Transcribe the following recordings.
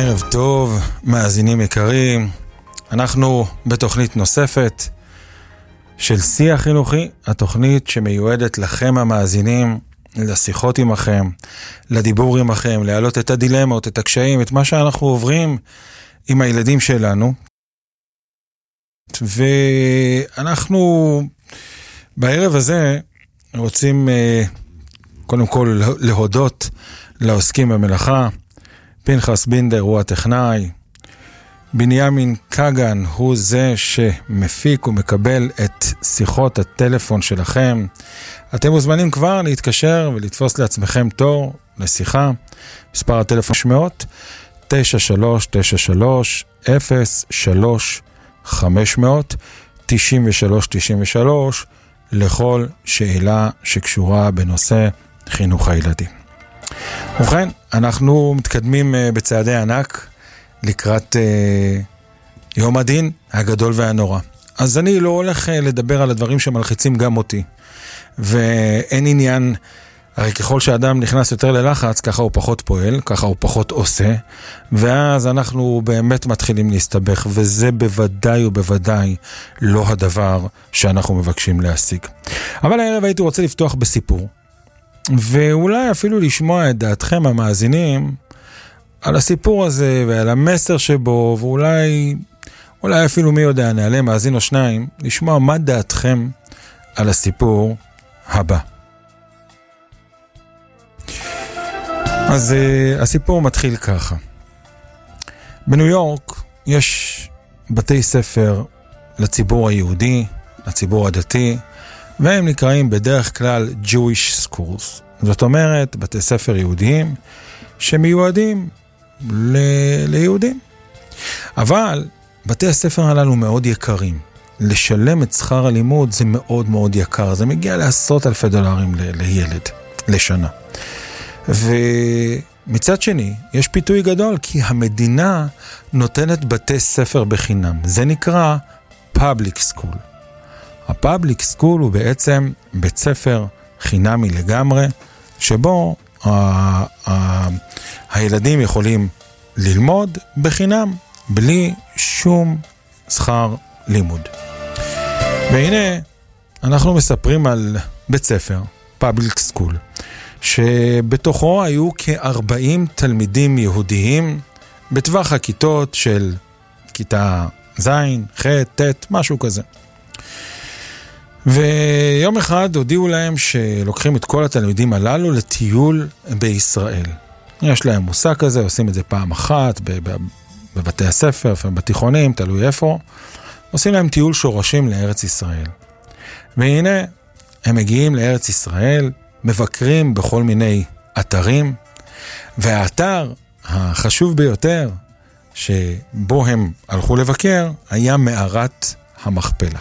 ערב טוב, מאזינים יקרים. אנחנו בתוכנית נוספת של שיח חינוכי, התוכנית שמיועדת לכם המאזינים, לשיחות עמכם, לדיבור עמכם, להעלות את הדילמות, את הקשיים, את מה שאנחנו עוברים עם הילדים שלנו. ואנחנו בערב הזה רוצים קודם כל להודות לעוסקים במלאכה. פנחס בינדר הוא הטכנאי, בנימין קגן הוא זה שמפיק ומקבל את שיחות הטלפון שלכם. אתם מוזמנים כבר להתקשר ולתפוס לעצמכם תור לשיחה. מספר הטלפון 93-93-03-500 93 לכל שאלה שקשורה בנושא חינוך הילדים. ובכן, אנחנו מתקדמים בצעדי ענק לקראת יום הדין הגדול והנורא. אז אני לא הולך לדבר על הדברים שמלחיצים גם אותי. ואין עניין, הרי ככל שאדם נכנס יותר ללחץ, ככה הוא פחות פועל, ככה הוא פחות עושה, ואז אנחנו באמת מתחילים להסתבך, וזה בוודאי ובוודאי לא הדבר שאנחנו מבקשים להשיג. אבל הערב הייתי רוצה לפתוח בסיפור, ואולי אפילו לשמוע את דעתכם המאזינים על הסיפור הזה ועל המסר שבו, ואולי אפילו מי יודע, נעלה מאזין או שניים, לשמוע מה דעתכם על הסיפור הבא. אז הסיפור מתחיל ככה. בניו יורק יש בתי ספר לציבור היהודי, לציבור הדתי, והם נקראים בדרך כלל Jewish Schools. זאת אומרת, בתי ספר יהודיים שמיועדים ליהודים. אבל בתי הספר הללו מאוד יקרים. לשלם את שכר הלימוד זה מאוד מאוד יקר. זה מגיע $10,000 לילד לשנה. ומצד שני, יש פיתוי גדול, כי המדינה נותנת בתי ספר בחינם. זה נקרא Public School. הפאבליק סקול הוא בעצם בית ספר חינמי לגמרי, שבו הילדים יכולים ללמוד בחינם, בלי שום שכר לימוד. והנה, אנחנו מספרים על בית ספר, פאבליק סקול, שבתוכו היו כ-40 תלמידים יהודיים, בטווח הכיתות של כיתה ז', ח', ט', משהו כזה. ויום אחד הודיעו להם שלוקחים את כל התלמידים הללו לטיול בישראל. יש להם מושג כזה, עושים את זה פעם אחת בבתי הספר, בתיכונים, תלוי איפה. עושים להם טיול שורשים לארץ ישראל. והנה, הם מגיעים לארץ ישראל, מבקרים בכל מיני אתרים, והאתר החשוב ביותר שבו הם הלכו לבקר היה מערת המכפלה.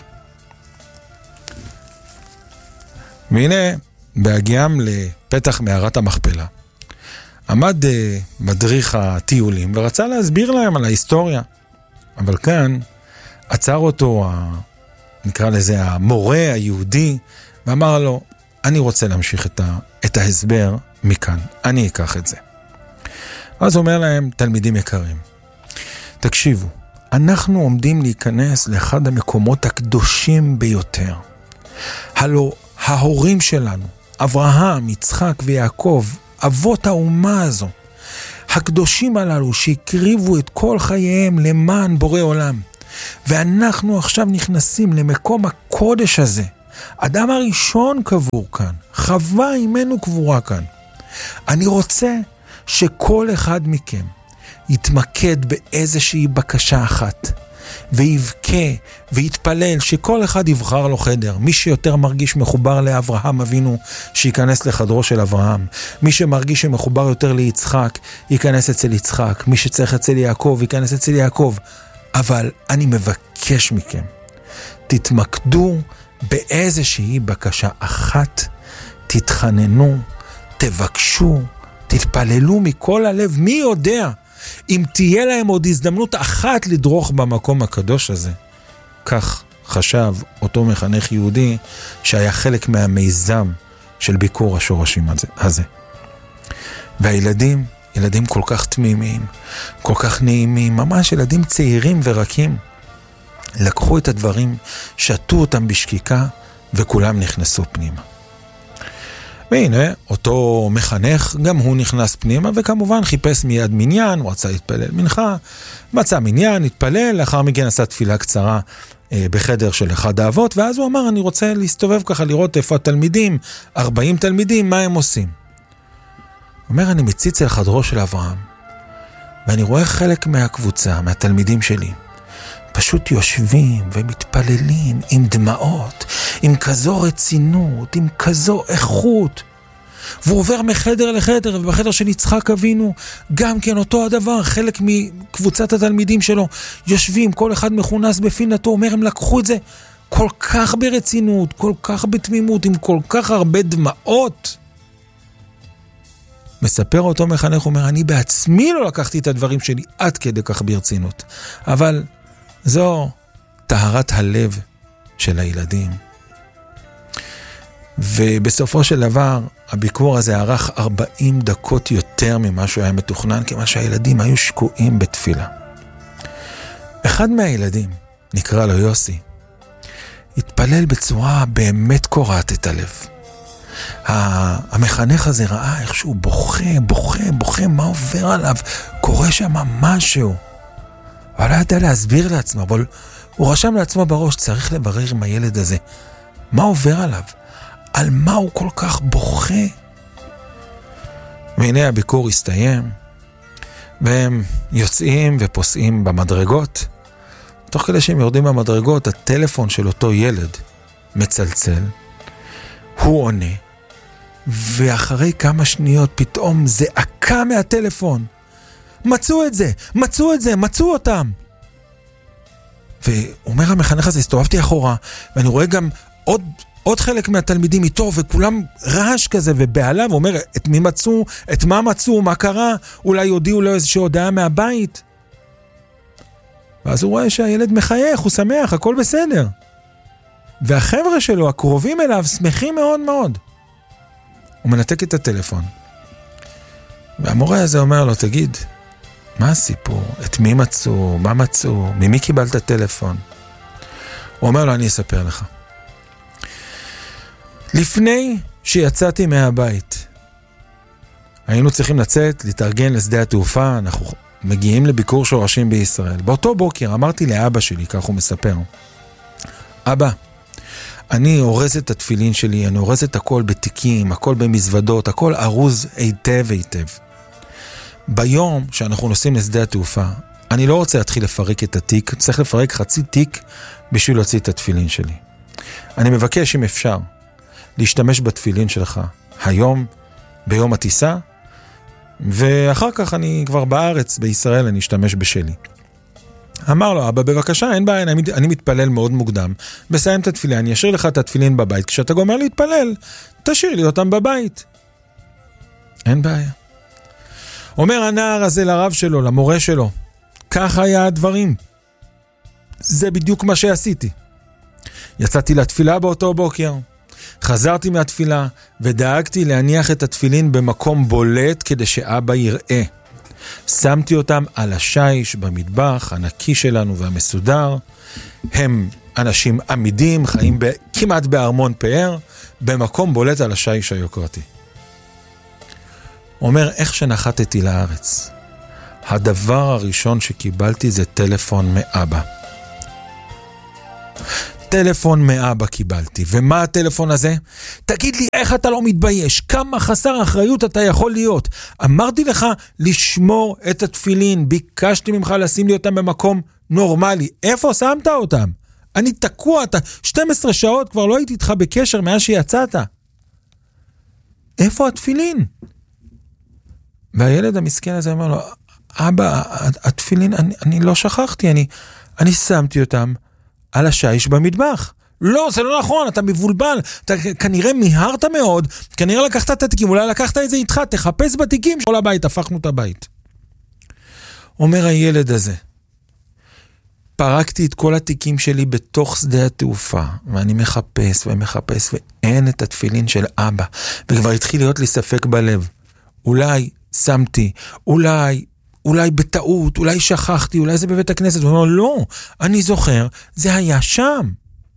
והנה, בהגיעם לפתח מערת המכפלה, עמד מדריך הטיולים ורצה להסביר להם על ההיסטוריה. אבל כאן עצר אותו, נקרא לזה המורה היהודי, ואמר לו, אני רוצה להמשיך את ההסבר מכאן, אני אקח את זה. אז אומר להם, תלמידים יקרים, תקשיבו, אנחנו עומדים להיכנס לאחד המקומות הקדושים ביותר. הלא, ההורים שלנו, אברהם, יצחק ויעקב, אבות האומה הזו, הקדושים הללו שהקריבו את כל חייהם למען בורא עולם, ואנחנו עכשיו נכנסים למקום הקודש הזה. אדם הראשון קבור כאן, חווה אימנו קבורה כאן. אני רוצה שכל אחד מכם יתמקד באיזושהי בקשה אחת, ויבכה ויתפלל שכל אחד יבחר לו חדר. מי שיותר מרגיש מחובר לאברהם אבינו, שיכנס לחדרו של אברהם. מי שמרגיש שמחובר יותר ליצחק, ייכנס אצל יצחק. מי שצריך אצל יעקב, ייכנס אצל יעקב. אבל אני מבקש מכם, תתמקדו באיזושהי בקשה אחת, תתחננו, תבקשו, תתפללו מכל הלב. מי יודע אם תהיה להם עוד הזדמנות אחת לדרוך במקום הקדוש הזה. כך חשב אותו מחנך יהודי שהיה חלק מהמיזם של ביקור השורשים הזה. והילדים ילדים כל כך תמימים, כל כך נעימים, ממש ילדים צעירים ורקים. לקחו את הדברים, שתו אותם בשקיקה, וכולם נכנסו פנימה. והנה, אותו מחנך, גם הוא נכנס פנימה, וכמובן חיפש מיד מניין, הוא רצה להתפלל מנחה, מצא מניין, התפלל, לאחר מכן עשה תפילה קצרה בחדר של אחד האבות, ואז הוא אמר, אני רוצה להסתובב ככה, לראות איפה התלמידים, 40 תלמידים, מה הם עושים. הוא אומר, אני מציץ אל חדרו של אברהם, ואני רואה חלק מהקבוצה, מהתלמידים שלי, פשוט יושבים ומתפללים עם דמעות, עם כזו רצינות, עם כזו איכות. והוא עובר מחדר לחדר, ובחדר של יצחק אבינו, גם כן אותו הדבר, חלק מקבוצת התלמידים שלו, יושבים, כל אחד מכונס בפינתו, אומר, הם לקחו את זה כל כך ברצינות, כל כך בתמימות, עם כל כך הרבה דמעות. מספר אותו מחנך, אומר, אני בעצמי לא לקחתי את הדברים שלי עד כדי כך ברצינות. אבל זו טהרת הלב של הילדים. ובסופו של דבר, הביקור הזה ערך 40 דקות יותר ממה שהוא היה מתוכנן, כמה שהילדים היו שקועים בתפילה. אחד מהילדים, נקרא לו יוסי, התפלל בצורה באמת קורעת את הלב. המחנך הזה ראה איך שהוא בוכה, מה עובר עליו? קורה שם משהו. אבל לא ידע להסביר לעצמו, אבל הוא רשם לעצמו בראש, צריך לברר עם הילד הזה. מה עובר עליו? על מה הוא כל כך בוכה? והנה הביקור הסתיים, והם יוצאים ופוסעים במדרגות. תוך כדי שהם יורדים במדרגות, הטלפון של אותו ילד מצלצל, הוא עונה, ואחרי כמה שניות פתאום זעקה מהטלפון. מצאו את זה, מצאו אותם. ואומר המחנך הזה, הסתובבתי אחורה, ואני רואה גם עוד חלק מהתלמידים איתו, וכולם רעש כזה ובעלה, ואומר, את מי מצאו, את מה מצאו, מה קרה, אולי יודיעו לו איזושהי הודעה מהבית. ואז הוא רואה שהילד מחייך, הוא שמח, הכל בסדר. והחבר'ה שלו, הקרובים אליו, שמחים מאוד מאוד. הוא מנתק את הטלפון. והמורה הזה אומר לו, תגיד, מה הסיפור? את מי מצאו? מה מצאו? ממי קיבלת טלפון? הוא אומר לו, אני אספר לך. לפני שיצאתי מהבית, היינו צריכים לצאת, להתארגן לשדה התעופה, אנחנו מגיעים לביקור שורשים בישראל. באותו בוקר אמרתי לאבא שלי, כך הוא מספר, אבא, אני אורז את התפילין שלי, אני אורז את הכל בתיקים, הכל במזוודות, הכל ארוז היטב. ביום שאנחנו נוסעים לשדה התעופה, אני לא רוצה להתחיל לפרק את התיק, צריך לפרק חצי תיק בשביל להוציא את התפילין שלי. אני מבקש אם אפשר להשתמש בתפילין שלך היום, ביום הטיסה, ואחר כך אני כבר בארץ, בישראל, אני אשתמש בשלי. אמר לו, אבא, בבקשה, אין בעיה, אני מתפלל מאוד מוקדם. בסיים את התפילין, אני אשאיר לך את התפילין בבית. כשאתה גומר להתפלל, תשאיר לי אותם בבית. אין בעיה. אומר הנער הזה לרב שלו, למורה שלו, כך היה הדברים. זה בדיוק מה שעשיתי. יצאתי לתפילה באותו בוקר, חזרתי מהתפילה ודאגתי להניח את התפילין במקום בולט כדי שאבא יראה. שמתי אותם על השיש במטבח הנקי שלנו והמסודר. הם אנשים עמידים, חיים כמעט בארמון פאר, במקום בולט על השיש היוקרתי. אומר, איך שנחתתי לארץ, הדבר הראשון שקיבלתי זה טלפון מאבא. טלפון מאבא קיבלתי. ומה הטלפון הזה? תגיד לי, איך אתה לא מתבייש? כמה חסר אחריות אתה יכול להיות? אמרתי לך לשמור את התפילין, ביקשתי ממך לשים לי אותם במקום נורמלי. איפה שמת אותם? אני תקוע, 12 שעות כבר לא הייתי איתך בקשר מאז שיצאת. איפה התפילין? והילד המסכן הזה אומר לו, אבא, התפילין, אני לא שכחתי, אני שמתי אותם על השיש במטבח. לא, זה לא נכון, אתה מבולבל, אתה כנראה מיהרת מאוד, כנראה לקחת את התיקים, אולי לקחת את זה איתך, תחפש בתיקים של הבית, הפכנו את הבית. אומר הילד הזה, פרקתי את כל התיקים שלי בתוך שדה התעופה, ואני מחפש ומחפש, ואין את התפילין של אבא, וכבר התחיל להיות לי ספק בלב. אולי שמתי, אולי בטעות, אולי שכחתי, אולי זה בבית הכנסת. הוא אומר, לא, אני זוכר, זה היה שם.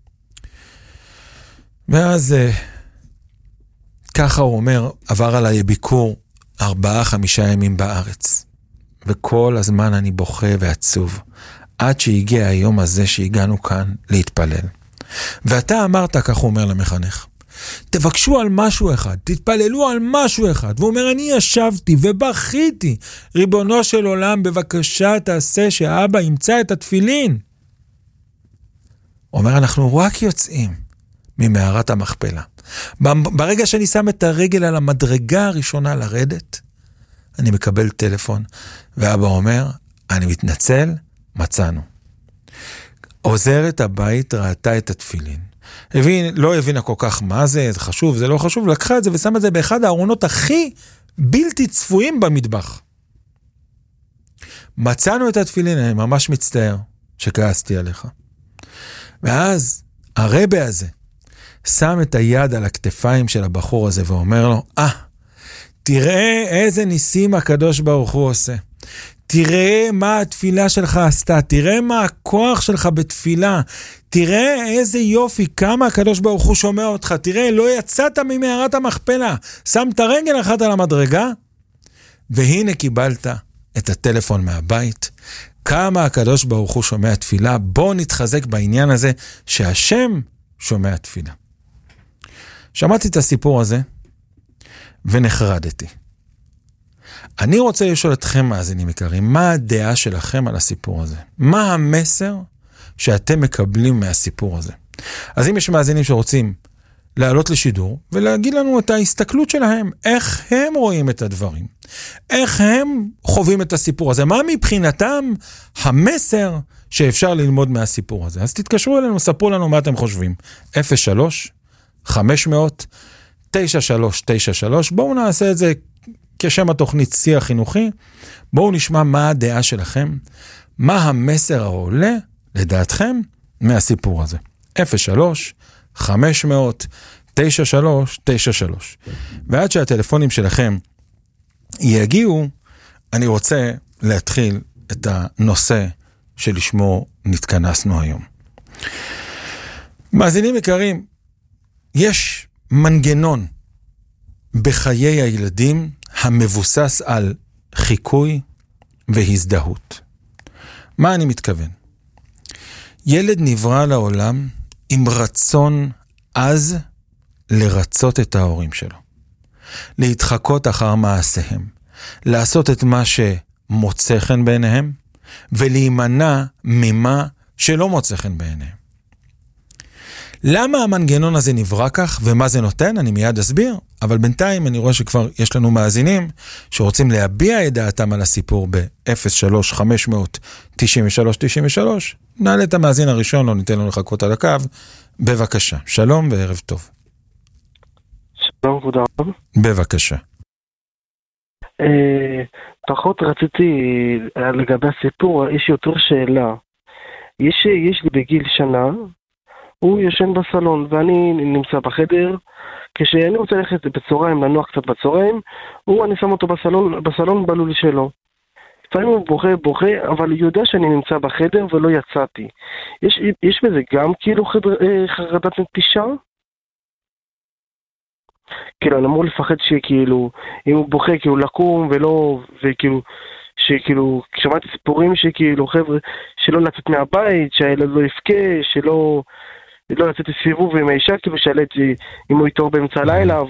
ואז ככה הוא אומר, עבר עליי ביקור 4-5 ימים בארץ. וכל הזמן אני בוכה ועצוב, עד שהגיע היום הזה שהגענו כאן להתפלל. ואתה אמרת, כך הוא אומר למחנך, תבקשו על משהו אחד, תתפללו על משהו אחד. והוא אומר, אני ישבתי ובכיתי, ריבונו של עולם, בבקשה תעשה שאבא ימצא את התפילין. הוא אומר, אנחנו רק יוצאים ממערת המכפלה. ברגע שאני שם את הרגל על המדרגה הראשונה לרדת, אני מקבל טלפון, ואבא אומר, אני מתנצל, מצאנו. עוזרת הבית ראתה את התפילין. לא הבינה כל כך מה זה חשוב, זה לא חשוב, לקחה את זה ושמה את זה באחד הארונות הכי בלתי צפויים במטבח. מצאנו את התפילין, אני ממש מצטער שכעסתי עליך. ואז הרבי הזה שם את היד על הכתפיים של הבחור הזה ואומר לו, תראה איזה ניסים הקדוש ברוך הוא עושה. תראה מה התפילה שלך עשתה, תראה מה הכוח שלך בתפילה, תראה איזה יופי, כמה הקדוש ברוך הוא שומע אותך, תראה, לא יצאת ממערת המכפלה, שמת רגל אחת על המדרגה, והנה קיבלת את הטלפון מהבית, כמה הקדוש ברוך הוא שומע תפילה, בוא נתחזק בעניין הזה, שהשם שומע תפילה. שמעתי את הסיפור הזה, ונחרדתי. אני רוצה לשאול אתכם מאזינים יקרים, מה הדעה שלכם על הסיפור הזה? מה המסר שאתם מקבלים מהסיפור הזה? אז אם יש מאזינים שרוצים לעלות לשידור, ולהגיד לנו את ההסתכלות שלהם, איך הם רואים את הדברים, איך הם חווים את הסיפור הזה, מה מבחינתם המסר שאפשר ללמוד מהסיפור הזה. אז תתקשרו אלינו, ספרו לנו מה אתם חושבים. 03-500-9393, בואו נעשה את זה כשם התוכנית שיח חינוכי, בואו נשמע מה הדעה שלכם, מה המסר העולה לדעתכם מהסיפור הזה. 03-500-9393. ועד שהטלפונים שלכם יגיעו, אני רוצה להתחיל את הנושא שלשמו נתכנסנו היום. מאזינים יקרים, יש מנגנון בחיי הילדים המבוסס על חיקוי והזדהות. מה אני מתכוון? ילד נברא לעולם עם רצון עז לרצות את ההורים שלו, להתחקות אחר מעשיהם, לעשות את מה שמוצא חן בעיניהם, ולהימנע ממה שלא מוצא חן בעיניהם. למה המנגנון הזה נברא כך ומה זה נותן? אני מיד אסביר, אבל בינתיים אני רואה שכבר יש לנו מאזינים שרוצים להביע את דעתם על הסיפור ב-03-500-9393. נעלה את המאזין הראשון, לא ניתן לנו לחכות על הקו. בבקשה, שלום וערב טוב. שלום, כבוד הרב. בבקשה. פחות רציתי לגבי הסיפור, יש יותר שאלה. יש לי בגיל שנה, הוא ישן בסלון ואני נמצא בחדר, כשאני רוצה ללכת בצהריים, לנוח קצת בצהריים, אני שם אותו בסלון בלול שלו. לפעמים הוא בוכה, אבל הוא יודע שאני נמצא בחדר ולא יצאתי. יש בזה גם כאילו חרדת נטישה? כאילו, אני אמור לפחד שכאילו, אם הוא בוכה, כאילו לקום וכאילו, שכאילו, שמעתי סיפורים שכאילו, חבר'ה, שלא לצאת מהבית, שהילד לא יפקה, שלא לצאת לסיבוב עם האישה, כאילו, שאלת אם הוא יתור באמצע הלילה,